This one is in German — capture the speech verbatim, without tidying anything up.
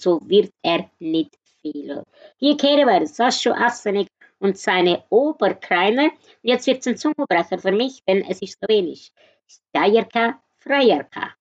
so wird er nicht fehlen. Hier kehren wir Sascha Assenig und seine Oberkreiner. Jetzt wird es ein Zungenbrecher für mich, denn es ist Slowenisch. Stajerka, Frajerka.